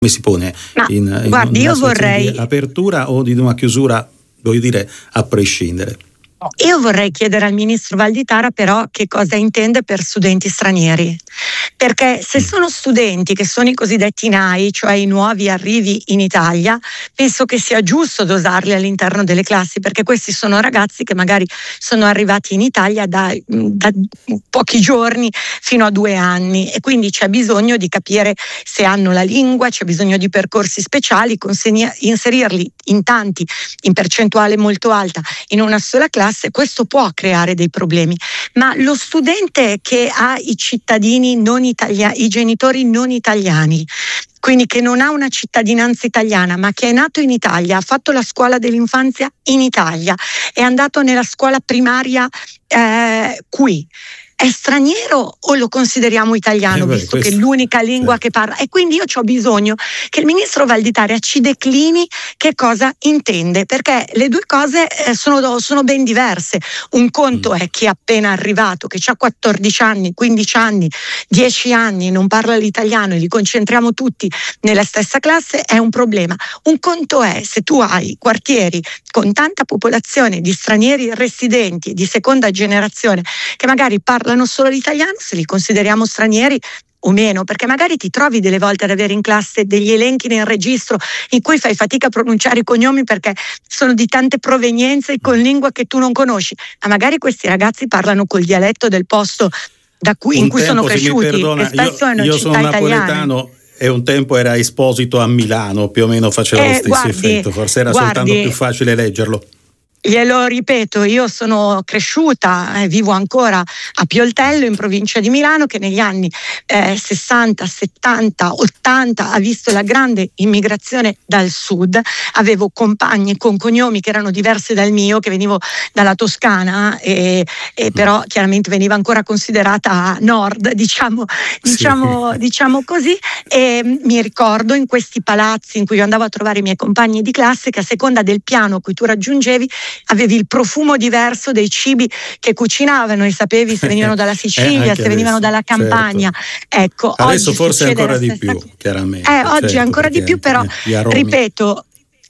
Come si pone in guardi, una io situazione vorrei di apertura o di una chiusura, voglio dire, a prescindere? Io vorrei chiedere al ministro Valditara però che cosa intende per studenti stranieri, perché se sono studenti che sono i cosiddetti NAI, cioè i nuovi arrivi in Italia, penso che sia giusto dosarli all'interno delle classi, perché questi sono ragazzi che magari sono arrivati in Italia da pochi giorni fino a 2 anni, e quindi c'è bisogno di capire se hanno la lingua, c'è bisogno di percorsi speciali, inserirli in tanti, in percentuale molto alta, in una sola classe. Questo può creare dei problemi, ma lo studente che ha i cittadini non italiani, i genitori non italiani, quindi che non ha una cittadinanza italiana ma che è nato in Italia, ha fatto la scuola dell'infanzia in Italia, è andato nella scuola primaria qui, è straniero o lo consideriamo italiano, visto che è l'unica lingua che parla? E quindi io ho bisogno che il ministro Valditara ci declini che cosa intende, perché le due cose sono ben diverse. Un conto è chi è appena arrivato, che ha 14 anni, 15 anni, 10 anni, non parla l'italiano e li concentriamo tutti nella stessa classe, è un problema. Un conto è se tu hai quartieri con tanta popolazione di stranieri residenti di seconda generazione che magari parlano solo l'italiano, se li consideriamo stranieri o meno, perché magari ti trovi delle volte ad avere in classe degli elenchi nel registro in cui fai fatica a pronunciare i cognomi perché sono di tante provenienze con lingua che tu non conosci, ma magari questi ragazzi parlano col dialetto del posto in cui sono cresciuti, che spesso è una io città sono italiana. napoletano e un tempo era Esposito a Milano, più o meno faceva lo stesso effetto, forse era soltanto più facile leggerlo. Glielo ripeto, io sono cresciuta e vivo ancora a Pioltello in provincia di Milano, che negli anni 60, 70, 80 ha visto la grande immigrazione dal sud. Avevo compagni con cognomi che erano diversi dal mio, che venivo dalla Toscana e però chiaramente veniva ancora considerata nord, diciamo così, e mi ricordo in questi palazzi in cui io andavo a trovare i miei compagni di classe che a seconda del piano a cui tu raggiungevi avevi il profumo diverso dei cibi che cucinavano e sapevi se venivano dalla Sicilia, se venivano dalla Campania. Certo. Ecco, adesso oggi forse ancora di più, chiaramente. Oggi ancora di più, però ripeto,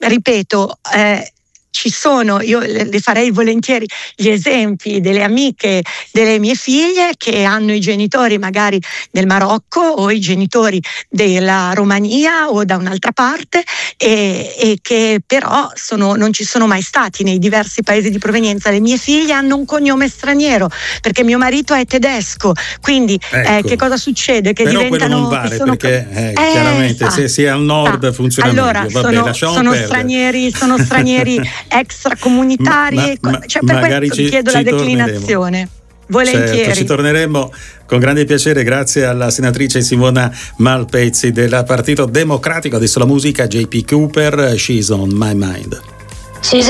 ci sono, io le farei volentieri gli esempi delle amiche delle mie figlie che hanno i genitori magari del Marocco o i genitori della Romania o da un'altra parte e che però non ci sono mai stati nei diversi paesi di provenienza. Le mie figlie hanno un cognome straniero perché mio marito è tedesco, quindi ecco. Che cosa succede? Che però diventano quello non vale perché chiaramente se si è al nord funziona allora, meglio. Vabbè, sono stranieri extracomunitari, cioè per questo chiedo la declinazione. Volentieri. Certo, ci torneremo con grande piacere. Grazie alla senatrice Simona Malpezzi del Partito Democratico. Adesso la musica, JP Cooper, She's on My Mind.